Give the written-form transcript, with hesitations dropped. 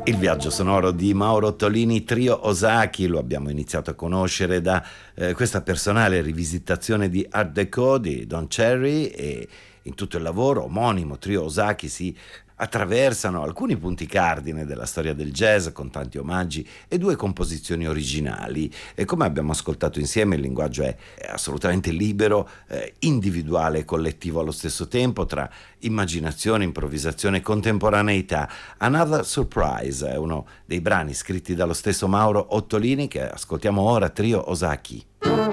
Il viaggio sonoro di Mauro Ottolini, Trio Osaki, lo abbiamo iniziato a conoscere da questa personale rivisitazione di Art Deco di Don Cherry, e in tutto il lavoro omonimo Trio Osaki si attraversano alcuni punti cardine della storia del jazz con tanti omaggi e due composizioni originali, e come abbiamo ascoltato insieme il linguaggio è assolutamente libero, individuale e collettivo allo stesso tempo, tra immaginazione, improvvisazione e contemporaneità. Another Surprise è uno dei brani scritti dallo stesso Mauro Ottolini che ascoltiamo ora, Trio Osaki.